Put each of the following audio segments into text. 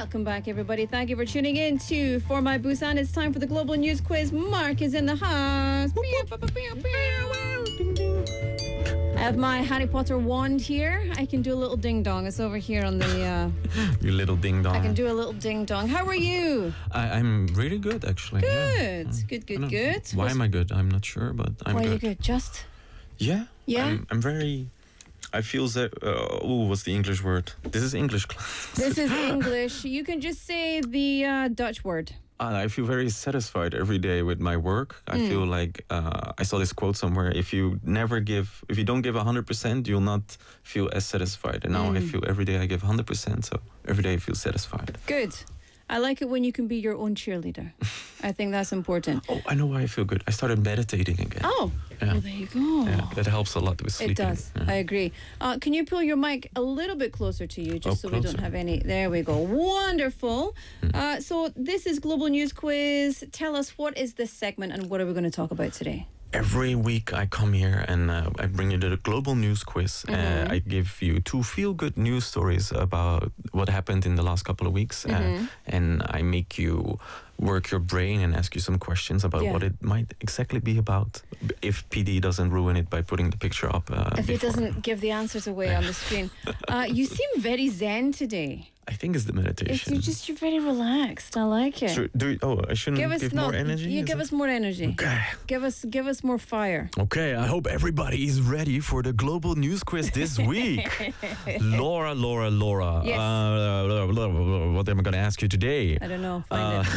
Welcome back, everybody. Thank you for tuning in to For My Busan. It's time for the Global News Quiz. Mark is in the house. I have my Harry Potter wand here. I can do a little ding-dong. It's over here on the... You little ding-dong. I can do a little ding-dong. How are you? I'm really good, actually. Good. Yeah. Good. Why am I good? I'm not sure, but I'm Why good. are you good? Just? Yeah. Yeah? I'm very... I feel that... what's the English word? This is English class. This is English. You can just say the Dutch word. I feel very satisfied every day with my work. I feel like I saw this quote somewhere. If you don't give 100%, you'll not feel as satisfied. And now I feel every day I give 100%, so every day I feel satisfied. Good. I like it when you can be your own cheerleader. I think that's important. Oh, I know why I feel good. I started meditating again. Oh, yeah. Well, there you go. Yeah, that helps a lot with sleeping. It does. Yeah. I agree. Can you pull your mic a little bit closer to you, just so we don't closer. have any... There we go. Wonderful. So this is Global News Quiz. Tell us, what is this segment and what are we going to talk about today? Every week I come here and I bring you the Global News Quiz. I give you 2 feel-good news stories about what happened in the last couple of weeks. And I make you work your brain and ask you some questions about what it might exactly be about, if PD doesn't ruin it by putting the picture up If it before. doesn't give the answers away on the screen. You seem very zen today. I think it's the meditation. You're very relaxed. I like it. Sure, I shouldn't give more energy? You Is give it? us more energy. Okay. Give us more fire. Okay, I hope everybody is ready for the Global News Quiz this week. Laura. Yes. What am I going to ask you today? I don't know. Find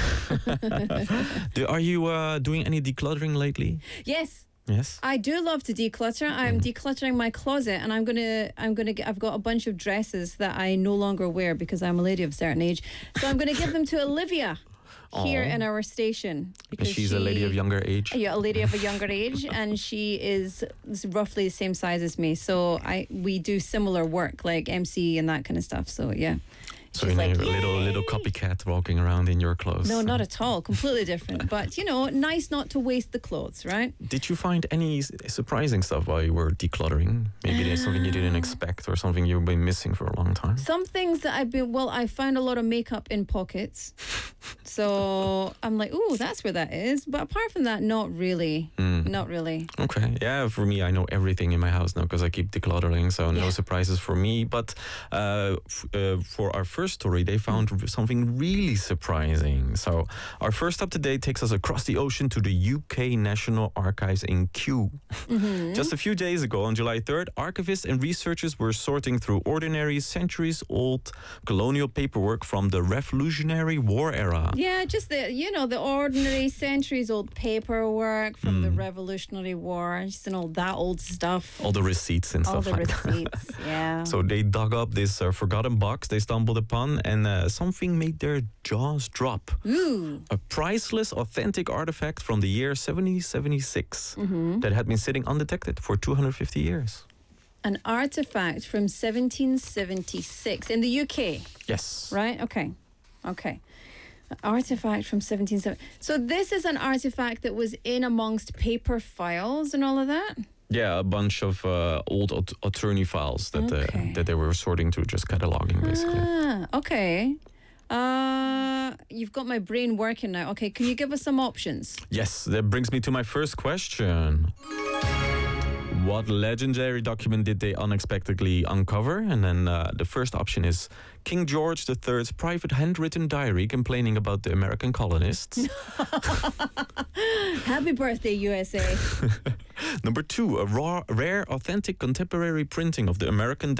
it. Are you doing any decluttering lately? Yes. Yes. I do love to declutter. I'm decluttering my closet, and I've got a bunch of dresses that I no longer wear because I'm a lady of a certain age. So I'm going to give them to Olivia here in our station. Because She's a lady of younger age. Yeah, a lady of a younger age, and she is roughly the same size as me. So we do similar work, like MC and that kind of stuff. So yeah. So She's you're like, a little copycat walking around in your clothes. No, not at all. Completely different. But, nice not to waste the clothes, right? Did you find any surprising stuff while you were decluttering? Maybe there's something you didn't expect or something you've been missing for a long time? Some things that I found a lot of makeup in pockets. So I'm like, ooh, that's where that is. But apart from that, not really. Not really. Okay. Yeah, for me, I know everything in my house now because I keep decluttering, so no surprises for me. But for our first story, they found something really surprising. So our first up-to-date takes us across the ocean to the UK National Archives in Kew. Just a few days ago, on July 3rd, archivists and researchers were sorting through ordinary, centuries-old colonial paperwork from the Revolutionary War era. Yeah, just the ordinary centuries-old paperwork from the Revolutionary War, just all that old stuff. All the receipts and All stuff the like that. receipts, yeah. So they dug up this forgotten box they stumbled upon, and something made their jaws drop. Ooh. A priceless, authentic artifact from the year 1776 that had been sitting undetected for 250 years. An artifact from 1776 in the UK. Yes. Right? Okay. An artifact from 1770. So this is an artifact that was in amongst paper files and all of that? Yeah, a bunch of old attorney files that they were sorting through, just cataloging, basically. Okay. You've got my brain working now. Okay, can you give us some options? Yes, that brings me to my first question. What legendary document did they unexpectedly uncover? And then the first option is King George III's private handwritten diary complaining about the American colonists. Happy birthday, USA. Number 2, a rare, authentic contemporary printing of the American